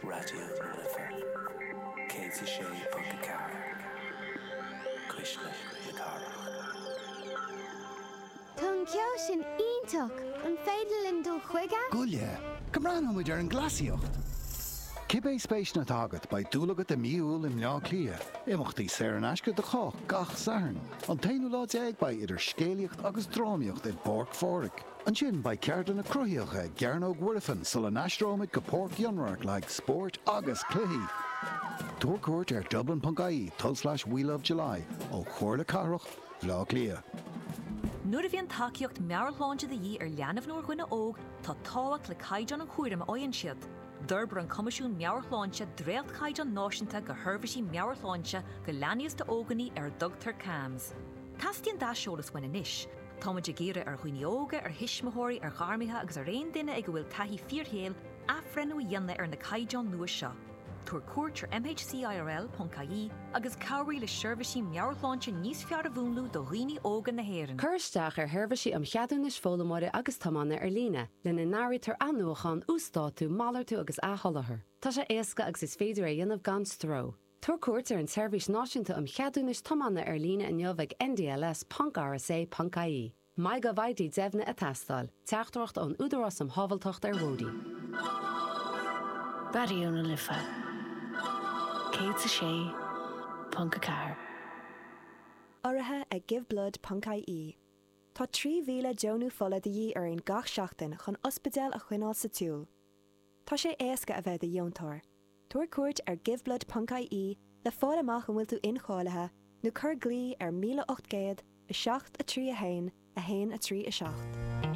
Radio Liver. Katie Shea Punkacara. Krishna Yakara. Tún ceol sin iontoch an féidir linn dul chuige? Gullia, Cymrán muid ar an glasiocht. Cibé spéis na tagad by dúlagat a miúil im leá clia. Imachtaí sér an asca de choch gach sarn. An tainú láid eag by idir scéaliocht agus drámiocht i Borg Fóric. An sin by ceardan na cruthíocha Gearno Gwyrfan sul an astrómid go Port Gionrach like sport agus cluhí. Dúrcúirt ar Dublin.ie /We Love July ó chuirla carach leá clia. Nuair a bhíon takeíocht mearláinte de dhí ar leanamh nóir ghuine óg tá táhacht le caiideán an chuirim óonn siad. D'urbar an comisiún mearláinte dréalt caiideán náisiúnta go thurbhaisí mearláinte go leanaíos de óganí ar dugtar cams. Tastíon dáseolalas bhain inis. Táid géire ar chuoine óga ar hisismothirí ar gharmaithe agus ar réon duine ag go bhfuil taithí fíorthéal afrenú dhéanana ar na caiideán nua seo. Tuair cuairt ar mhcirl.ie agus cabhraí le seirbhísí mearláinte níos fearr a bhúnlú do dhaoine óga na hÉireann. Chuirsteach ar seirbhísí am cheadúnas fólamóide agus tamanna ar líne, lena náirtar annuachán úsáidú, málartú agus athollathair. Tá sé éasca agus is féidir a dhéanamh gan stró. Tuair cuairt ar an seirbhís náisiúnta am cheadúnas tamanna ar líne an jobh ndls.rsa.ie. Mai go bhaidí deimhne a teastáil, teachtareacht ón údarás am hábhaltocht ar Rúdaí. Bariúna lifa. Katie Shea Punkacara. Áirithe ag giveblood.ie. Tá 3,000 Joanú fola de dhí ar an gach seachtain chun ospidéal a chuineáil sa túl. Tá sé éasca a bheith de diontóir. Tuair cuairt ar giveblood.ie le fáil amach an bhfuil tú incháilethe nó cur glí ar 1800 7 3 1 1 3 7.